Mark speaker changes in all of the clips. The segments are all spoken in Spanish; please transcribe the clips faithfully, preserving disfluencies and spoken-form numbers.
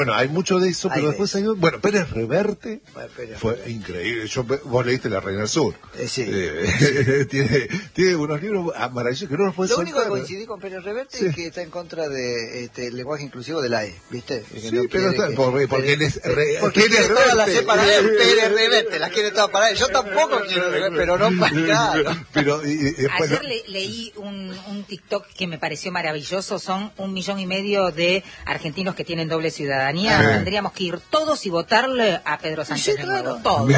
Speaker 1: Bueno, hay mucho de eso, pero
Speaker 2: hay
Speaker 1: después
Speaker 2: de
Speaker 1: hay... Bueno, Pérez Reverte
Speaker 2: bueno, Pérez
Speaker 1: fue
Speaker 2: Reverte.
Speaker 1: increíble. Yo, vos leíste La Reina del Sur.
Speaker 2: Eh, sí.
Speaker 1: Eh, tiene, tiene unos libros maravillosos que no los puedes
Speaker 2: Lo
Speaker 1: soltar.
Speaker 2: único que coincidí con Pérez Reverte
Speaker 1: Sí.
Speaker 2: es que está en contra de este, el lenguaje inclusivo de la E, ¿viste? Que
Speaker 1: Sí,
Speaker 2: no
Speaker 1: pero
Speaker 2: quiere
Speaker 1: está,
Speaker 2: que-
Speaker 1: porque, porque él es... Re,
Speaker 2: Porque
Speaker 1: Pérez
Speaker 2: quiere todas las
Speaker 1: Reverte.
Speaker 2: E para él, Pérez Reverte, las quiere todas para él. Yo tampoco quiero Reverte, pero no para acá.
Speaker 1: Pero, y, y después,
Speaker 3: Ayer le, leí un, un TikTok que me pareció maravilloso. Son un millón y medio de argentinos que tienen doble ciudadanía.
Speaker 1: Sí.
Speaker 3: Tendríamos que ir todos y votarle a Pedro Sánchez
Speaker 2: Sí,
Speaker 3: de
Speaker 2: claro.
Speaker 3: nuevo. Todos.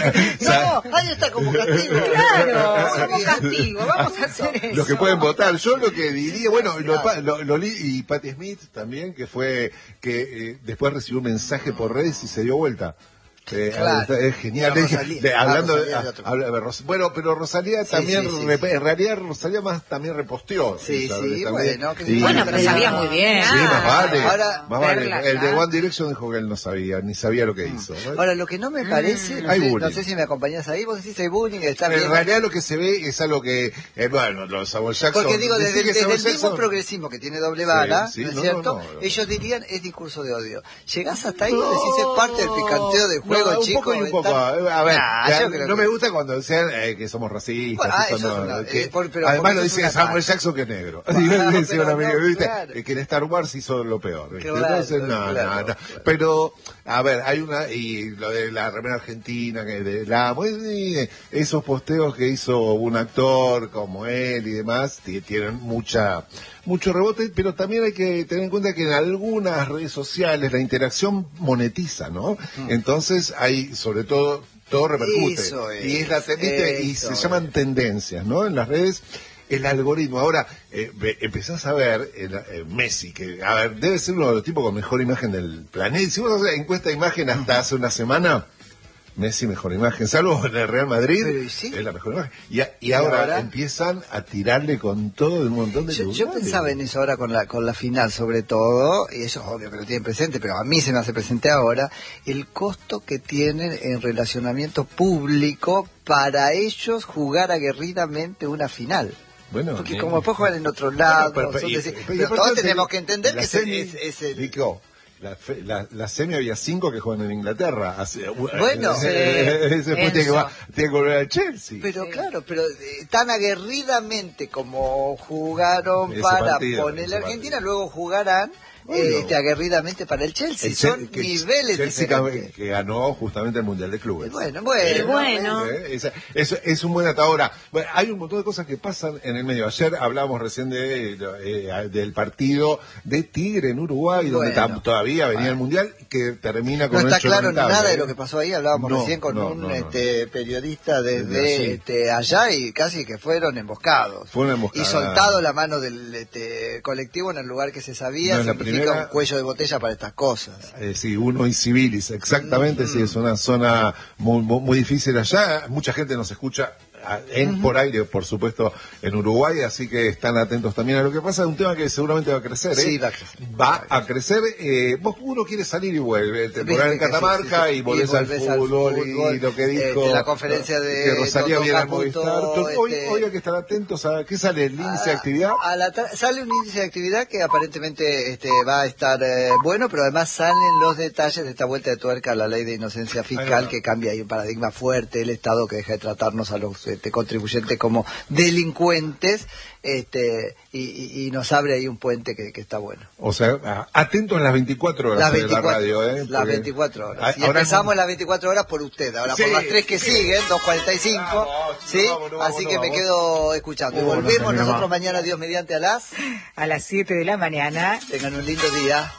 Speaker 2: No, ahí está como castigo.
Speaker 3: Claro,
Speaker 2: Muy
Speaker 3: como
Speaker 2: bien.
Speaker 3: castigo. Vamos a hacer eso.
Speaker 1: los que pueden votar. Yo lo que diría, bueno, lo,
Speaker 2: Claro.
Speaker 1: lo, lo li- y Patti Smith también, que fue, que eh, después recibió un mensaje por redes y se dio vuelta. Eh,
Speaker 2: Claro.
Speaker 1: Es genial.
Speaker 2: Y a
Speaker 1: Le dije,
Speaker 2: Rosalía.
Speaker 1: de-
Speaker 2: Ah,
Speaker 1: hablando de,
Speaker 2: Rosalía es otro.
Speaker 1: habla de Ros- bueno, pero Rosalía
Speaker 2: Sí,
Speaker 1: también,
Speaker 2: sí, sí,
Speaker 1: re-
Speaker 2: sí.
Speaker 1: en realidad Rosalía más también reposteó.
Speaker 2: Sí,
Speaker 1: ¿sabes?
Speaker 2: sí,
Speaker 1: También.
Speaker 2: bueno, que
Speaker 1: Y-
Speaker 3: Bueno, pero sabía muy bien.
Speaker 1: Sí, más vale.
Speaker 2: Ahora,
Speaker 1: más vale.
Speaker 3: verla,
Speaker 1: El de
Speaker 3: ¿ah?
Speaker 1: One Direction dijo que él no sabía, ni sabía lo que hizo.
Speaker 2: Ahora, lo que no me parece, no
Speaker 1: Hay
Speaker 2: sé,
Speaker 1: bullying.
Speaker 2: no sé si me acompañás ahí, vos decís hay bullying, está
Speaker 1: En
Speaker 2: bien.
Speaker 1: realidad lo que se ve es algo que, eh, bueno, los Samuel Jackson...
Speaker 2: Porque digo, desde,
Speaker 1: decir que
Speaker 2: desde
Speaker 1: Samuel
Speaker 2: el mismo
Speaker 1: Jackson-
Speaker 2: progresismo que tiene doble vara,
Speaker 1: Sí, sí,
Speaker 2: ¿no es
Speaker 1: no,
Speaker 2: cierto?
Speaker 1: no, no.
Speaker 2: Ellos dirían es discurso de odio. Llegás hasta ahí, decís es parte del picanteo del juego,
Speaker 1: no, un
Speaker 2: chico.
Speaker 1: poco y un poco.
Speaker 2: está-
Speaker 1: A ver,
Speaker 2: Nah,
Speaker 1: ya,
Speaker 2: yo creo
Speaker 1: no
Speaker 2: que-
Speaker 1: me gusta cuando decían eh, que somos racistas.
Speaker 2: Bueno, ah,
Speaker 1: eso
Speaker 2: eso
Speaker 1: no,
Speaker 2: es una-
Speaker 1: que-
Speaker 2: eh, por- pero
Speaker 1: además
Speaker 2: porque
Speaker 1: lo
Speaker 2: eso es
Speaker 1: decía
Speaker 2: una
Speaker 1: Samuel
Speaker 2: parte.
Speaker 1: Jackson que es negro.
Speaker 2: Ah,
Speaker 1: Digo,
Speaker 2: pero
Speaker 1: decía un
Speaker 2: no,
Speaker 1: amigo, ¿viste?
Speaker 2: claro.
Speaker 1: Que en Star Wars hizo lo peor. ¿viste?
Speaker 2: Claro,
Speaker 1: Entonces, no,
Speaker 2: claro,
Speaker 1: no, no.
Speaker 2: claro.
Speaker 1: Pero, a ver, hay una, y lo de la remera argentina, que de la, pues, y esos posteos que hizo un actor como él y demás, t- tienen mucha, mucho rebote, pero también hay que tener en cuenta que en algunas redes sociales la interacción monetiza, ¿no?
Speaker 2: Mm.
Speaker 1: Entonces hay, sobre todo, todo repercute.
Speaker 2: Eso es,
Speaker 1: y es la te- ¿viste? y
Speaker 2: eso
Speaker 1: se
Speaker 2: es.
Speaker 1: llaman tendencias, ¿no? En las redes, el algoritmo. Ahora, eh, ve- empezás a ver el, eh, Messi, que, a ver, debe ser uno de los tipos con mejor imagen del planeta. Si vos haces encuesta de imagen hasta hace una semana, Messi mejor imagen, salvo en el Real Madrid,
Speaker 2: Pero, ¿y sí?
Speaker 1: es la mejor imagen. Y, a- y ahora,
Speaker 2: ahora?
Speaker 1: empiezan a tirarle con todo de un montón de
Speaker 2: Yo,
Speaker 1: lugares.
Speaker 2: yo pensaba en eso ahora con la con la final sobre todo, y eso es obvio que lo tienen presente, pero a mí se me hace presente ahora, el costo que tienen en relacionamiento público para ellos jugar aguerridamente una final.
Speaker 1: Bueno,
Speaker 2: Porque
Speaker 1: eh,
Speaker 2: como después juegan en otro lado,
Speaker 1: Bueno, pero-
Speaker 2: son
Speaker 1: y-
Speaker 2: decir-
Speaker 1: pero-
Speaker 2: pero
Speaker 1: y
Speaker 2: todos
Speaker 1: aparte
Speaker 2: tenemos
Speaker 1: te-
Speaker 2: que entender
Speaker 1: la
Speaker 2: que ese
Speaker 1: semi-
Speaker 2: es, es el...
Speaker 1: Rico, la, fe- la, la semi había cinco que juegan en Inglaterra. Hace-
Speaker 2: Bueno,
Speaker 1: eh, eh,
Speaker 3: sí,
Speaker 1: después tiene que,
Speaker 3: Enzo.
Speaker 1: va- tiene que volver al Chelsea.
Speaker 2: Pero
Speaker 3: Sí.
Speaker 2: claro, pero eh, tan aguerridamente como jugaron
Speaker 1: Ese
Speaker 2: para
Speaker 1: partido,
Speaker 2: poner
Speaker 1: ese
Speaker 2: la Argentina,
Speaker 1: partido.
Speaker 2: luego jugarán
Speaker 1: Bueno.
Speaker 2: eh, este, aguerridamente para el Chelsea.
Speaker 1: El
Speaker 2: Son
Speaker 1: Chel- que
Speaker 2: niveles
Speaker 1: Chelsea
Speaker 2: diferentes.
Speaker 1: que, que ganó justamente el Mundial de Clubes.
Speaker 2: Bueno, bueno.
Speaker 3: Y bueno.
Speaker 1: Eh, esa- eso es un buen atadora. Bueno, hay un montón de cosas que pasan en el medio. Ayer hablábamos recién de, eh, del partido de Tigre en Uruguay, donde
Speaker 2: Bueno.
Speaker 1: tam- todavía venía el Mundial, que termina con
Speaker 2: No
Speaker 1: un
Speaker 2: está
Speaker 1: hecho
Speaker 2: claro
Speaker 1: lamentable,
Speaker 2: nada de
Speaker 1: ¿eh?
Speaker 2: lo que pasó ahí. Hablábamos
Speaker 1: No,
Speaker 2: recién con
Speaker 1: no,
Speaker 2: un
Speaker 1: no, no.
Speaker 2: este, periodista
Speaker 1: Desde
Speaker 2: desde
Speaker 1: allí.
Speaker 2: este, allá y casi que fueron emboscados.
Speaker 1: Fue una emboscada.
Speaker 2: Y soltado la mano del este, colectivo en el lugar que se sabía,
Speaker 1: No es la
Speaker 2: significa
Speaker 1: primera.
Speaker 2: un cuello de botella para estas cosas.
Speaker 1: Eh, sí, uno y civilis, exactamente, sí, es una zona muy, muy, muy difícil allá. Mucha gente nos escucha a- en por aire, por supuesto, en Uruguay, así que están atentos también a lo que pasa. Es un tema que seguramente va a crecer, ¿eh?
Speaker 2: Sí, va a crecer.
Speaker 1: Va a crecer. Eh, vos, uno quiere salir y vuelve. Temporada en
Speaker 2: Viste que sí,
Speaker 1: Catamarca
Speaker 2: sí, sí.
Speaker 1: y volvés,
Speaker 2: Y volvés
Speaker 1: al,
Speaker 2: al
Speaker 1: fútbol,
Speaker 2: fútbol,
Speaker 1: y lo que dijo.
Speaker 2: este, la conferencia de
Speaker 1: que Rosalía
Speaker 2: Toto
Speaker 1: viene al
Speaker 2: Caputo,
Speaker 1: Movistar. Hoy,
Speaker 2: este-
Speaker 1: hoy hay que estar atentos a qué sale el índice de
Speaker 2: A-
Speaker 1: actividad.
Speaker 2: a la tra- sale un índice de actividad que aparentemente este, va a estar eh, bueno, pero además salen los detalles de esta vuelta de tuerca a la ley de inocencia
Speaker 1: Ahí
Speaker 2: fiscal
Speaker 1: va.
Speaker 2: que cambia ahí un paradigma fuerte, el Estado que deja de tratarnos a los este, contribuyentes como delincuentes este, y, y- y nos abre ahí un puente que, que está bueno.
Speaker 1: O sea, a- atentos en las veinticuatro horas
Speaker 2: Las
Speaker 1: de
Speaker 2: veinticuatro,
Speaker 1: la radio, ¿eh?
Speaker 2: las
Speaker 1: Porque-
Speaker 2: veinticuatro horas.
Speaker 1: Ah,
Speaker 2: Y
Speaker 1: ahora
Speaker 2: empezamos
Speaker 1: no-
Speaker 2: las veinticuatro horas por usted, ahora
Speaker 1: Sí,
Speaker 2: por las tres que
Speaker 1: sí.
Speaker 2: siguen, dos cuarenta y cinco,
Speaker 1: Vamos,
Speaker 2: ¿sí?
Speaker 1: no vamos, no vamos,
Speaker 2: Así
Speaker 1: no
Speaker 2: que me
Speaker 1: vamos.
Speaker 2: quedo escuchando. Y
Speaker 1: Oh, no
Speaker 2: volvemos
Speaker 1: termina
Speaker 2: nosotros
Speaker 1: más.
Speaker 2: mañana, Dios mediante, a las...
Speaker 3: A las siete de la mañana.
Speaker 2: Tengan un lindo día.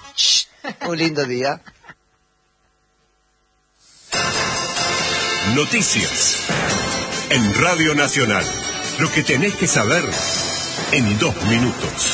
Speaker 2: Un lindo día.
Speaker 4: Noticias. En Radio Nacional. Lo que tenés que saber en dos minutos.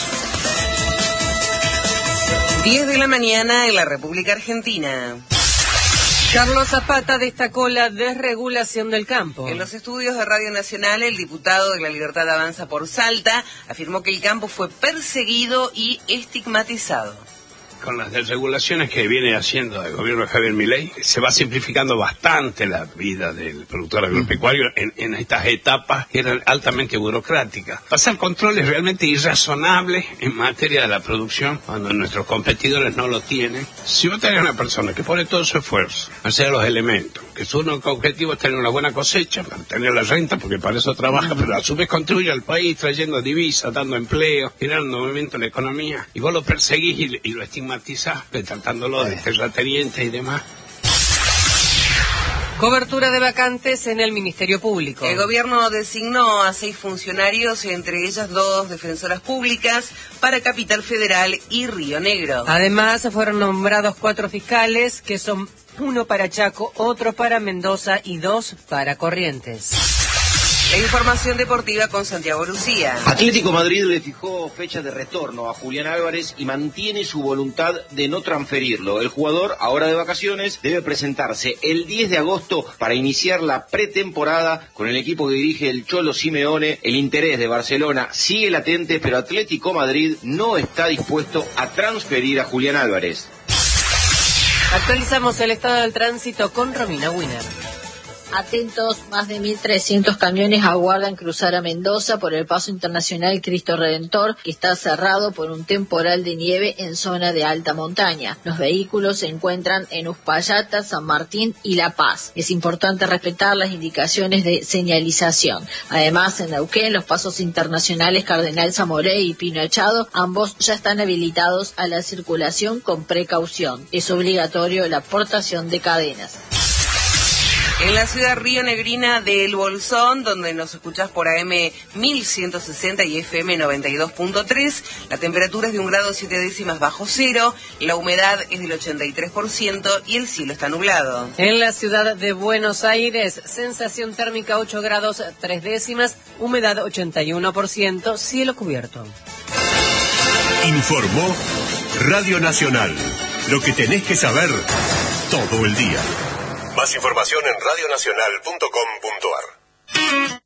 Speaker 5: diez de la mañana en la República Argentina.
Speaker 6: Carlos Zapata destacó la desregulación del campo.
Speaker 5: En los estudios de Radio Nacional, el diputado de La Libertad Avanza por Salta afirmó que el campo fue perseguido y estigmatizado.
Speaker 7: con las desregulaciones que viene haciendo el gobierno de Javier Milei, se va simplificando bastante la vida del productor agropecuario en, en estas etapas que eran altamente burocráticas. Pasar controles realmente irrazonables en materia de la producción cuando nuestros competidores no lo tienen. Si vos tenés una persona que pone todo su esfuerzo a hacer los elementos, que su único objetivo es tener una buena cosecha, mantener la renta, porque para eso trabaja, pero a su vez contribuye al país trayendo divisas, dando empleo, generando movimiento en la economía, y vos lo perseguís y, y lo estigmatizás, tratándolo de terrateniente y demás.
Speaker 6: Cobertura de vacantes en el Ministerio Público.
Speaker 5: El gobierno designó a seis funcionarios, entre ellas dos defensoras públicas, para Capital Federal y Río Negro.
Speaker 6: Además, fueron nombrados cuatro fiscales, que son uno para Chaco, otro para Mendoza y dos para Corrientes.
Speaker 5: La información deportiva con Santiago Lucía.
Speaker 8: Atlético Madrid le fijó fecha de retorno a Julián Álvarez y mantiene su voluntad de no transferirlo. El jugador, ahora de vacaciones, debe presentarse el diez de agosto para iniciar la pretemporada con el equipo que dirige el Cholo Simeone. El interés de Barcelona sigue latente, pero Atlético Madrid no está dispuesto a transferir a Julián Álvarez.
Speaker 6: Actualizamos el estado del tránsito con Romina Winner.
Speaker 9: Atentos, más de mil trescientos camiones aguardan cruzar a Mendoza por el paso internacional Cristo Redentor, que está cerrado por un temporal de nieve en zona de alta montaña. Los vehículos se encuentran en Uspallata, San Martín y La Paz. Es importante respetar las indicaciones de señalización. Además, en Neuquén, los pasos internacionales Cardenal Zamoré y Pino Echado, ambos ya están habilitados a la circulación con precaución. Es obligatorio la portación de cadenas.
Speaker 5: En la ciudad rionegrina de El Bolsón, donde nos escuchás por A M mil ciento sesenta y F M noventa y dos punto tres, la temperatura es de un grado siete décimas bajo cero, la humedad es del ochenta y tres por ciento y el cielo está nublado.
Speaker 6: En la ciudad de Buenos Aires, sensación térmica ocho grados tres décimas, humedad ochenta y uno por ciento, cielo cubierto.
Speaker 4: Informó Radio Nacional. Lo que tenés que saber todo el día. Más información en radionacional punto com punto ar.